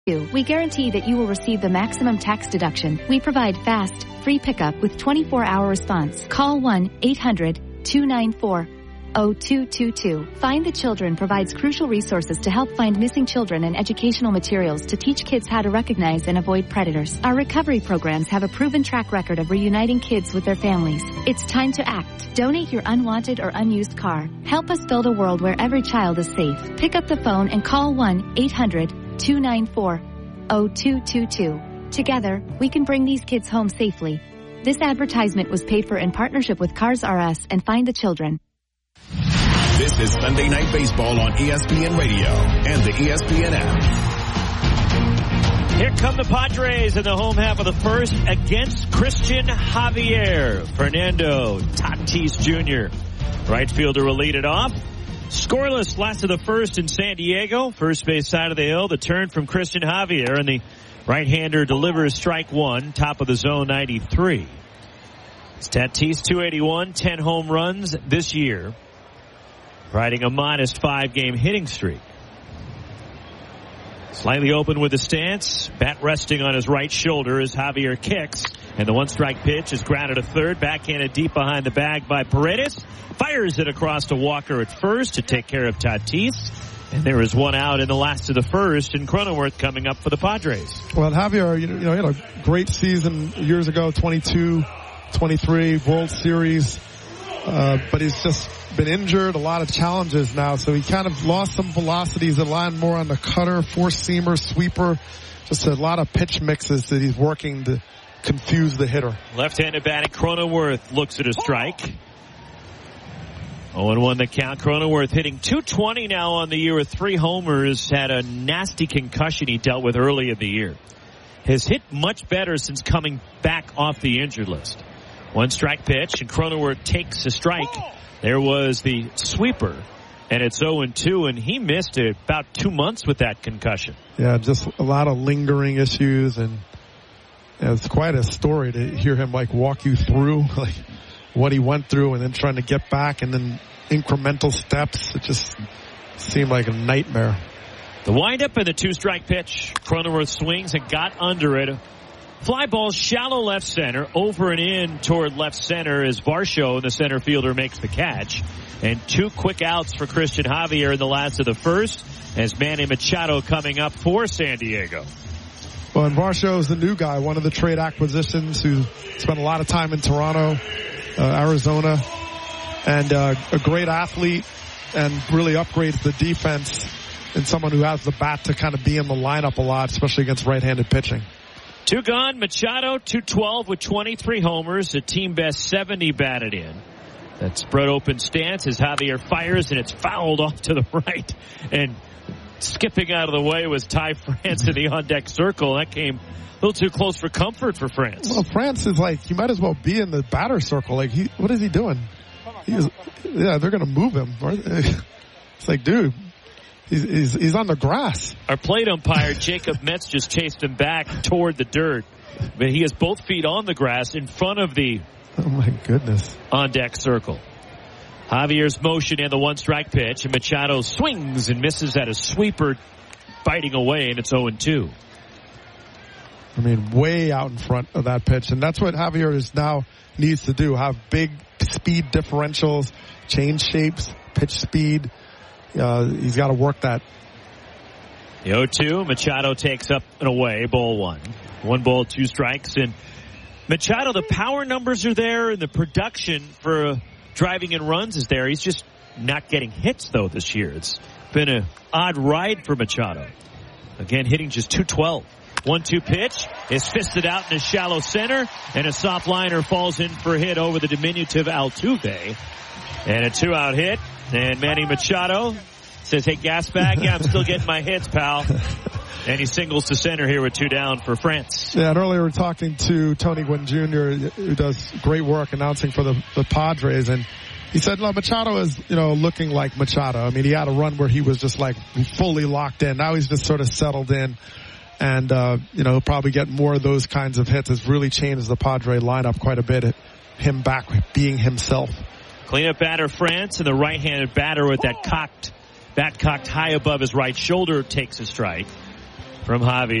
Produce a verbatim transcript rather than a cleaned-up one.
We guarantee that you will receive the maximum tax deduction. We provide fast, free pickup with twenty-four hour response. Call one eight hundred two nine four zero two two two. Find the Children provides crucial resources to help find missing children and educational materials to teach kids how to recognize and avoid predators. Our recovery programs have a proven track record of reuniting kids with their families. It's time to act. Donate your unwanted or unused car. Help us build a world where every child is safe. Pick up the phone and call one eight hundred two nine four zero two two two. Together, we can bring these kids home safely. This advertisement was paid for in partnership with Cars R Us and Find the Children. This is Sunday Night Baseball on E S P N Radio and the E S P N app. Here come the Padres in the home half of the first against Christian Javier. Fernando Tatis Junior Right fielder will lead it off. Scoreless last of the first in San Diego. First base side of the hill. The turn from Christian Javier, and the right-hander delivers strike one. Top of the zone, ninety-three. It's Tatis, two eighty-one, ten home runs this year, riding a minus five-game hitting streak. Slightly open with the stance. Bat resting on his right shoulder as Javier kicks. And the one-strike pitch is grounded to third. Backhanded deep behind the bag by Paredes. Fires it across to Walker at first to take care of Tatis. And there is one out in the last of the first, and Cronenworth coming up for the Padres. Well, Javier, you know, he had a great season years ago, twenty-two, twenty-three, World Series. Uh, but he's just been injured, a lot of challenges now, so he kind of lost some velocity. He's aligned more on the cutter, four-seamer, sweeper, just a lot of pitch mixes that he's working to confuse the hitter. Left-handed batting, Cronenworth looks at a strike. oh and one the count. Cronenworth hitting two twenty now on the year with three homers. Had a nasty concussion he dealt with early in the year. Has hit much better since coming back off the injured list. One strike pitch, and Cronenworth takes a strike. There was the sweeper, and it's oh and two, and he missed it about two months with that concussion. Yeah, just a lot of lingering issues, and yeah, it's quite a story to hear him like walk you through like what he went through, and then trying to get back, and then incremental steps. It just seemed like a nightmare. The windup and the two-strike pitch. Cronenworth swings and got under it. Fly ball shallow left center, over and in toward left center as Varsho, the center fielder, makes the catch. And two quick outs for Christian Javier in the last of the first as Manny Machado coming up for San Diego. Well, and Varsho is the new guy, one of the trade acquisitions who spent a lot of time in Toronto, uh, Arizona, and uh, a great athlete and really upgrades the defense, and someone who has the bat to kind of be in the lineup a lot, especially against right-handed pitching. Two gone. Machado, two twelve with twenty-three homers. A team best seventy batted in. That spread open stance as Javier fires, and it's fouled off to the right. And skipping out of the way was Ty France in the on-deck circle. That came a little too close for comfort for France. Well, France is like, he might as well be in the batter circle. Like, he, what is he doing? He is, yeah, they're going to move him. It's like, dude. He's, he's, he's on the grass. Our plate umpire, Jacob Metz, just chased him back toward the dirt. But he has both feet on the grass in front of the oh my goodness on-deck circle. Javier's motion and the one-strike pitch. And Machado swings and misses at a sweeper, biting away, and it's oh and two. I mean, way out in front of that pitch. And that's what Javier is now needs to do. Have big speed differentials, change shapes, pitch speed. Uh, he's got to work that. The oh two, Machado takes up and away, ball one. One ball, two strikes. And Machado, the power numbers are there, and the production for uh, driving in runs is there. He's just not getting hits, though, this year. It's been an odd ride for Machado. Again, hitting just two twelve. one two pitch is fisted out in the shallow center, and a soft liner falls in for a hit over the diminutive Altuve. And a two-out hit. And Manny Machado says, hey, gas bag, yeah, I'm still getting my hits, pal. And he singles to center here with two down for France. Yeah, and earlier we were talking to Tony Gwynn Junior, who does great work announcing for the, the Padres, and he said, no, Machado is, you know, looking like Machado. I mean, he had a run where he was just like fully locked in. Now he's just sort of settled in. And, uh, you know, he'll probably get more of those kinds of hits. It's really changed the Padre lineup quite a bit. Him back being himself. Cleanup batter France, and the right-handed batter with that cocked, bat cocked high above his right shoulder takes a strike. from Javi.